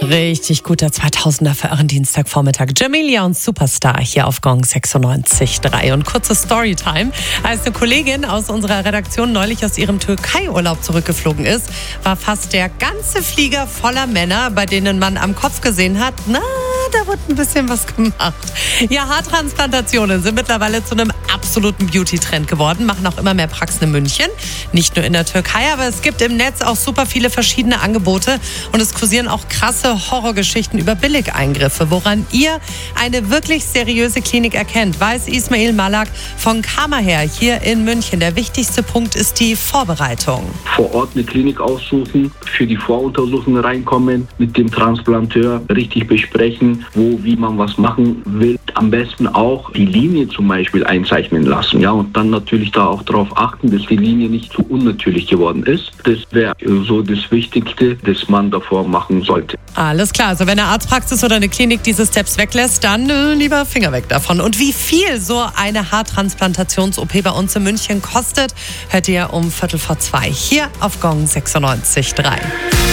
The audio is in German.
Richtig guter 2000er für euren Dienstagvormittag. Jamelia und Superstar hier auf Gong 96.3. Und kurze Storytime. Als eine Kollegin aus unserer Redaktion neulich aus ihrem Türkei-Urlaub zurückgeflogen ist, war fast der ganze Flieger voller Männer, bei denen man am Kopf gesehen hat, da wird ein bisschen was gemacht. Ja, Haartransplantationen sind mittlerweile zu einem absoluten Beauty-Trend geworden, machen auch immer mehr Praxen in München. Nicht nur in der Türkei, aber es gibt im Netz auch super viele verschiedene Angebote und es kursieren auch krasse Horrorgeschichten über Billigeingriffe. Woran ihr eine wirklich seriöse Klinik erkennt, weiß Ismail Malak von Kammerher hier in München. Der wichtigste Punkt ist die Vorbereitung. Vor Ort eine Klinik aussuchen, für die Voruntersuchung reinkommen, mit dem Transplanteur richtig besprechen, wie man was machen will. Am besten auch die Linie zum Beispiel einzeichnen lassen. Ja, und dann natürlich da auch darauf achten, dass die Linie nicht zu unnatürlich geworden ist. Das wäre so das Wichtigste, das man davor machen sollte. Alles klar, also wenn eine Arztpraxis oder eine Klinik diese Steps weglässt, dann lieber Finger weg davon. Und wie viel so eine Haartransplantations-OP bei uns in München kostet, hört ihr um 2:15 hier auf Gong 96.3.